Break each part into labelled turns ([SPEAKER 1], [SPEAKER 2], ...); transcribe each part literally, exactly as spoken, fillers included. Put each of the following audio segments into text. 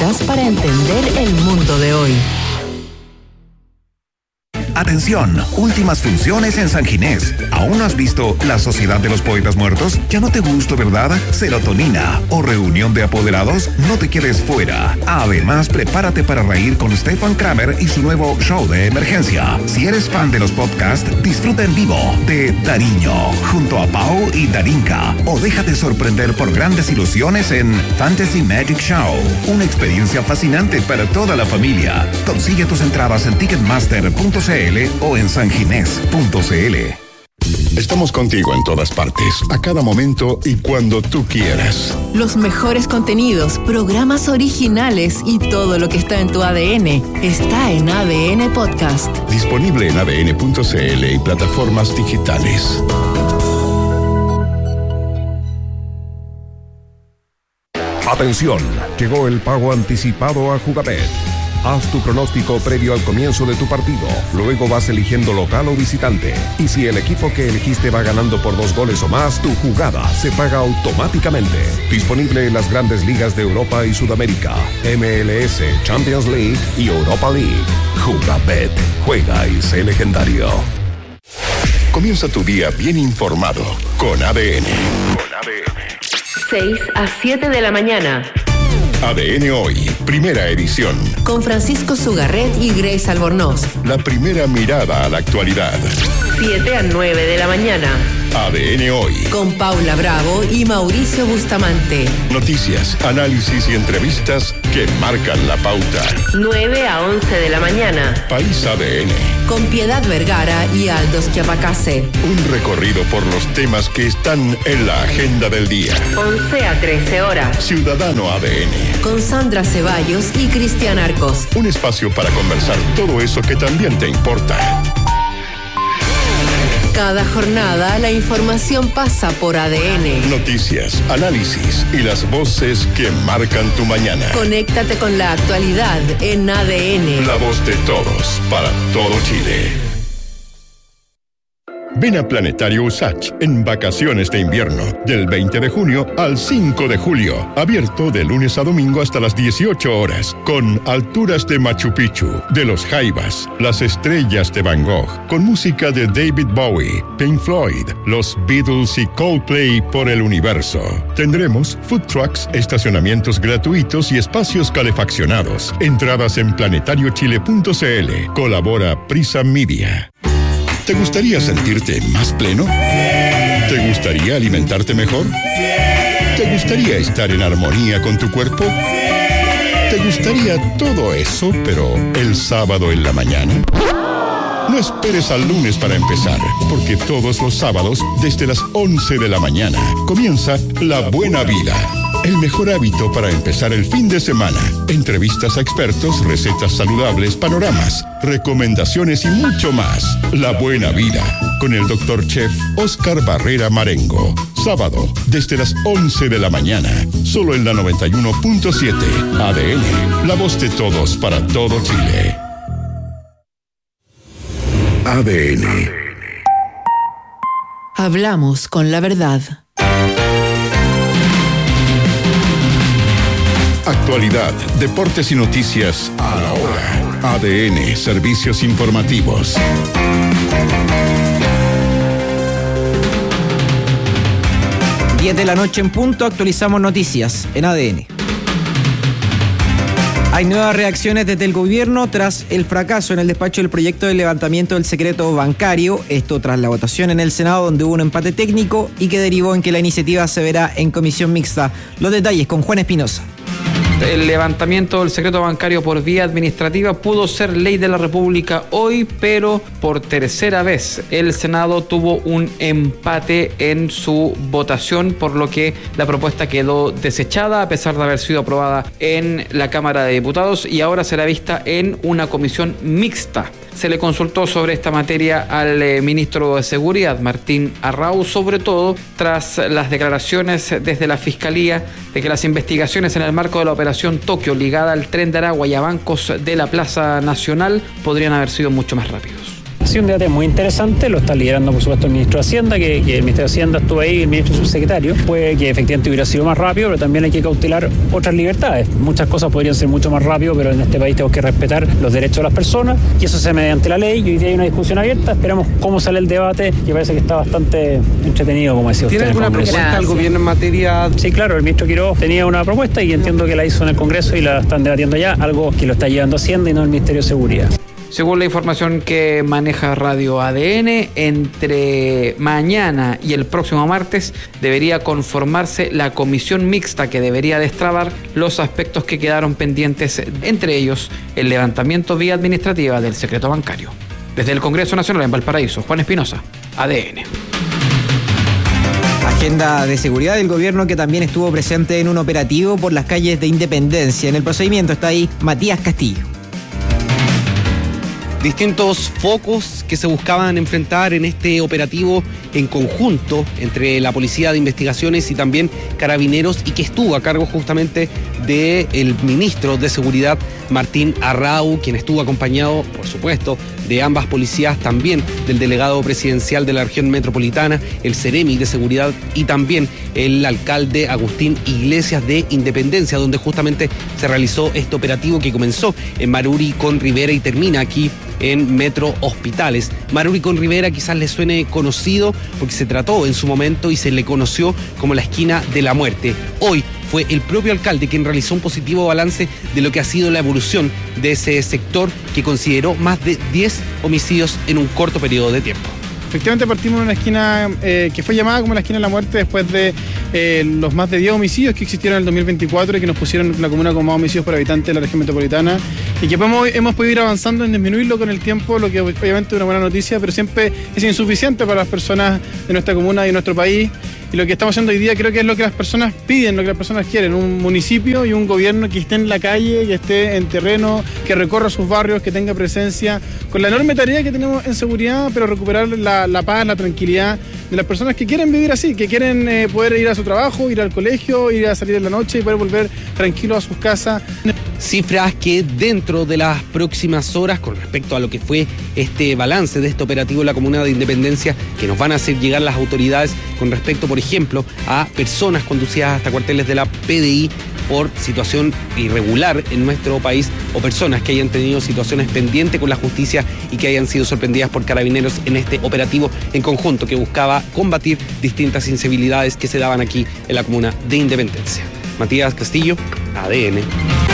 [SPEAKER 1] herramientas para entender el mundo de hoy.
[SPEAKER 2] Atención, últimas funciones en San Ginés. ¿Aún no has visto La Sociedad de los Poetas Muertos? ¿Ya no te gustó, verdad? Serotonina o Reunión de Apoderados, no te quedes fuera. Además, prepárate para reír con Stefan Kramer y su nuevo show de emergencia. Si eres fan de los podcasts, disfruta en vivo de Dariño, junto a Pau y Darinka. O déjate sorprender por grandes ilusiones en Fantasy Magic Show. Una experiencia fascinante para toda la familia. Consigue tus entradas en ticketmaster punto c l o en sanginés punto c l.
[SPEAKER 3] Estamos contigo en todas partes, a cada momento y cuando tú quieras.
[SPEAKER 1] Los mejores contenidos, programas originales y todo lo que está en tu A D N está en A D N Podcast.
[SPEAKER 3] Disponible en a d n punto c l y plataformas digitales.
[SPEAKER 4] Atención, llegó el pago anticipado a Jugabet. Haz tu pronóstico previo al comienzo de tu partido. Luego vas eligiendo local o visitante. Y si el equipo que elegiste va ganando por dos goles o más, tu jugada se paga automáticamente. Disponible en las grandes ligas de Europa y Sudamérica, M L S, Champions League y Europa League. Jugabet. Juega y sé legendario.
[SPEAKER 3] Comienza tu día bien informado con A D N. Con A D N.
[SPEAKER 1] seis a siete de la mañana.
[SPEAKER 3] A D N Hoy, primera edición.
[SPEAKER 1] Con Francisco Sugarret y Grace Albornoz.
[SPEAKER 3] La primera mirada a la actualidad.
[SPEAKER 1] siete a nueve de la mañana.
[SPEAKER 3] A D N Hoy.
[SPEAKER 1] Con Paula Bravo y Mauricio Bustamante.
[SPEAKER 3] Noticias, análisis y entrevistas que marcan la pauta.
[SPEAKER 1] nueve a once de la mañana.
[SPEAKER 3] País A D N.
[SPEAKER 1] Con Piedad Vergara y Aldos Chiapacase.
[SPEAKER 3] Un recorrido por los temas que están en la agenda del día.
[SPEAKER 1] once a trece horas.
[SPEAKER 3] Ciudadano A D N.
[SPEAKER 1] Con Sandra Ceballos y Cristian Arcos.
[SPEAKER 3] Un espacio para conversar todo eso que también te importa.
[SPEAKER 1] Cada jornada la información pasa por A D N.
[SPEAKER 3] Noticias, análisis y las voces que marcan tu mañana.
[SPEAKER 1] Conéctate con la actualidad en A D N.
[SPEAKER 3] La voz de todos, para todo Chile. Ven a Planetario Usach en vacaciones de invierno, del veinte de junio al cinco de julio. Abierto de lunes a domingo hasta las dieciocho horas, con alturas de Machu Picchu, de los Jaivas, las estrellas de Van Gogh, con música de David Bowie, Pink Floyd, los Beatles y Coldplay por el universo. Tendremos food trucks, estacionamientos gratuitos y espacios calefaccionados. Entradas en planetario chile punto c l. Colabora Prisa Media. ¿Te gustaría sentirte más pleno? ¿Te gustaría alimentarte mejor? ¿Te gustaría estar en armonía con tu cuerpo? ¿Te gustaría todo eso, pero el sábado en la mañana? No esperes al lunes para empezar, porque todos los sábados, desde las once de la mañana, comienza La Buena Vida. El mejor hábito para empezar el fin de semana. Entrevistas a expertos, recetas saludables, panoramas, recomendaciones y mucho más. La Buena Vida, con el doctor Chef Oscar Barrera Marengo. Sábado, desde las once de la mañana. Solo en la noventa y uno punto siete. A D N, la voz de todos para todo Chile. A D N.
[SPEAKER 1] Hablamos con la verdad.
[SPEAKER 3] Actualidad, deportes y noticias a la hora. A D N, servicios informativos.
[SPEAKER 5] diez de la noche en punto, actualizamos noticias en A D N. Hay nuevas reacciones desde el gobierno tras el fracaso en el despacho del proyecto de levantamiento del secreto bancario. Esto tras la votación en el Senado, donde hubo un empate técnico y que derivó en que la iniciativa se verá en comisión mixta. Los detalles con Juan Espinosa.
[SPEAKER 6] El levantamiento del secreto bancario por vía administrativa pudo ser ley de la República hoy, pero por tercera vez el Senado tuvo un empate en su votación, por lo que la propuesta quedó desechada a pesar de haber sido aprobada en la Cámara de Diputados y ahora será vista en una comisión mixta. Se le consultó sobre esta materia al eh, ministro de Seguridad, Martín Arrau, sobre todo tras las declaraciones desde la Fiscalía de que las investigaciones en el marco de la Operación Tokio ligada al Tren de Aragua y a bancos de la Plaza Nacional podrían haber sido mucho más rápidos.
[SPEAKER 7] sido un debate muy interesante, lo está liderando por supuesto el ministro de Hacienda, que, que el Ministerio de Hacienda estuvo ahí, el ministro subsecretario, puede que efectivamente hubiera sido más rápido, pero también hay que cautelar otras libertades. Muchas cosas podrían ser mucho más rápido, pero en este país tenemos que respetar los derechos de las personas y eso se hace mediante la ley, y hoy día hay una discusión abierta, esperamos cómo sale el debate, que parece que está bastante entretenido, como decía usted.
[SPEAKER 8] ¿Tiene alguna propuesta al gobierno en materia?
[SPEAKER 7] Sí, claro, el ministro Quiroz tenía una propuesta y entiendo que la hizo en el Congreso y la están debatiendo ya, algo que lo está llevando Hacienda y no el Ministerio de Seguridad.
[SPEAKER 6] Según la información que maneja Radio A D N, entre mañana y el próximo martes debería conformarse la comisión mixta que debería destrabar los aspectos que quedaron pendientes, entre ellos el levantamiento vía administrativa del secreto bancario. Desde el Congreso Nacional en Valparaíso, Juan Espinosa, A D N.
[SPEAKER 5] Agenda de seguridad del gobierno que también estuvo presente en un operativo por las calles de Independencia. En el procedimiento está ahí Matías Castillo.
[SPEAKER 8] Distintos focos que se buscaban enfrentar en este operativo en conjunto entre la Policía de Investigaciones y también Carabineros, y que estuvo a cargo justamente del ministro de Seguridad, Martín Arrau, quien estuvo acompañado, por supuesto, de ambas policías, también del delegado presidencial de la región metropolitana, el Ceremi de Seguridad y también el alcalde Agustín Iglesias de Independencia, donde justamente se realizó este operativo que comenzó en Maruri con Rivera y termina aquí en Metro Hospitales. Maruri con Rivera quizás le suene conocido porque se trató en su momento y se le conoció como la esquina de la muerte. Hoy fue el propio alcalde quien realizó un positivo balance de lo que ha sido la evolución de ese sector, que consideró más de diez homicidios en un corto periodo de tiempo.
[SPEAKER 9] Efectivamente partimos de una esquina eh, que fue llamada como la esquina de la muerte después de eh, los más de diez homicidios que existieron en el dos mil veinticuatro y que nos pusieron la comuna con más homicidios por habitante de la región metropolitana, y que hemos, hemos podido ir avanzando en disminuirlo con el tiempo, lo que obviamente es una buena noticia, pero siempre es insuficiente para las personas de nuestra comuna y de nuestro país. Y lo que estamos haciendo hoy día creo que es lo que las personas piden, lo que las personas quieren, un municipio y un gobierno que esté en la calle, que esté en terreno, que recorra sus barrios, que tenga presencia, con la enorme tarea que tenemos en seguridad, pero recuperar la, la paz, la tranquilidad de las personas que quieren vivir así, que quieren eh, poder ir a su trabajo, ir al colegio, ir a salir en la noche y poder volver tranquilos a sus casas.
[SPEAKER 8] Cifras que dentro de las próximas horas, con respecto a lo que fue este balance de este operativo en la comuna de Independencia, que nos van a hacer llegar las autoridades con respecto, por ejemplo, a personas conducidas hasta cuarteles de la P D I por situación irregular en nuestro país, o personas que hayan tenido situaciones pendientes con la justicia y que hayan sido sorprendidas por Carabineros en este operativo en conjunto que buscaba combatir distintas incivilidades que se daban aquí en la comuna de Independencia. Matías Castillo, A D N.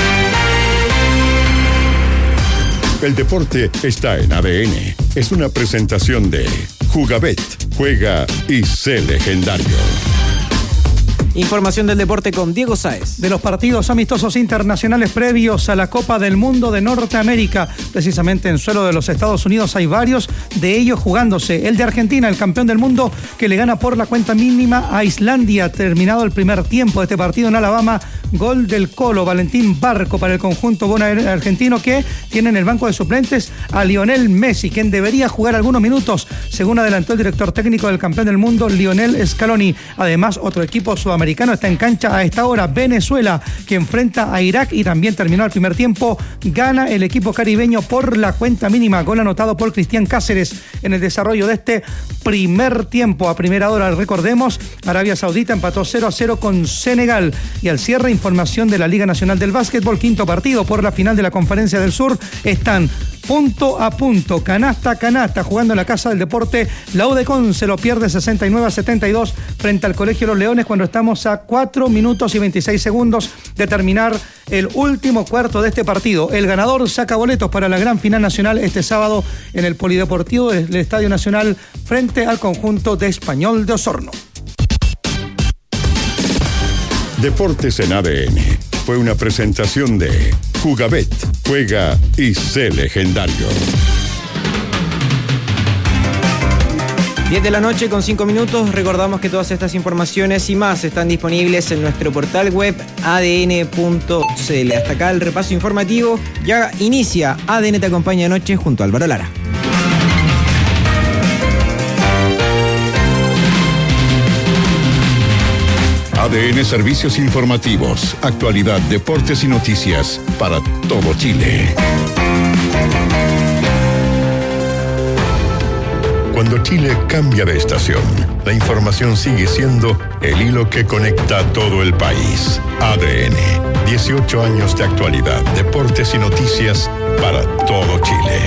[SPEAKER 3] El deporte está en A D N. Es una presentación de Jugabet. Juega y sé legendario.
[SPEAKER 5] Información del deporte con Diego Sáez.
[SPEAKER 10] De los partidos amistosos internacionales previos a la Copa del Mundo de Norteamérica, precisamente en suelo de los Estados Unidos, hay varios de ellos jugándose. El de Argentina, el campeón del mundo, que le gana por la cuenta mínima a Islandia. Terminado el primer tiempo de este partido en Alabama, gol del Colo, Valentín Barco para el conjunto bonaerense argentino, que tiene en el banco de suplentes a Lionel Messi, quien debería jugar algunos minutos, según adelantó el director técnico del campeón del mundo, Lionel Scaloni. Además, otro equipo sudamericano está en cancha a esta hora, Venezuela, que enfrenta a Irak, y también terminó el primer tiempo, gana el equipo caribeño por la cuenta mínima, gol anotado por Cristian Cáceres en el desarrollo de este primer tiempo. A primera hora, recordemos, Arabia Saudita empató cero a cero con Senegal. Y al cierre, información de la Liga Nacional del Básquetbol, quinto partido por la final de la Conferencia del Sur, están punto a punto, canasta a canasta, jugando en la Casa del Deporte. La U de Conce lo pierde sesenta y nueve a setenta y dos frente al Colegio de los Leones, cuando estamos a cuatro minutos y veintiséis segundos de terminar el último cuarto de este partido. El ganador saca boletos para la gran final nacional este sábado en el Polideportivo del Estadio Nacional frente al conjunto de Español de Osorno.
[SPEAKER 3] Deportes en A D N. Fue una presentación de Jugabet. Juega y sé legendario.
[SPEAKER 5] diez de la noche con cinco minutos. Recordamos que todas estas informaciones y más están disponibles en nuestro portal web a d n punto c l. Hasta acá el repaso informativo. Ya inicia A D N Te Acompaña de Noche junto a Álvaro Lara.
[SPEAKER 3] A D N Servicios Informativos, actualidad, deportes y noticias para todo Chile. Cuando Chile cambia de estación, la información sigue siendo el hilo que conecta a todo el país. A D N, dieciocho años de actualidad, deportes y noticias para todo Chile.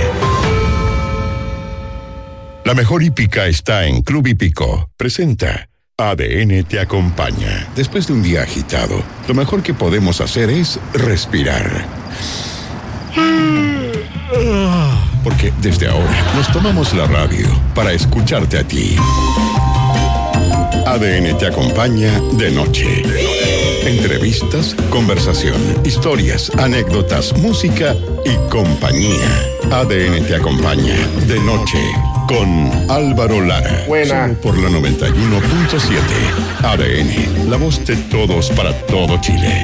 [SPEAKER 3] La mejor hípica está en Club Hípico. Presenta A D N te acompaña. Después de un día agitado, lo mejor que podemos hacer es respirar. Porque desde ahora nos tomamos la radio para escucharte a ti. A D N te acompaña de noche. Entrevistas, conversación, historias, anécdotas, música y compañía. A D N te acompaña de noche con Álvaro Lara.
[SPEAKER 11] Buena.
[SPEAKER 3] Solo por la noventa y uno punto siete. A D N, la voz de todos para todo Chile.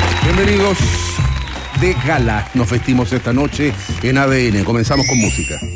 [SPEAKER 11] Bienvenidos de gala. Nos vestimos esta noche en A D N. Comenzamos con música.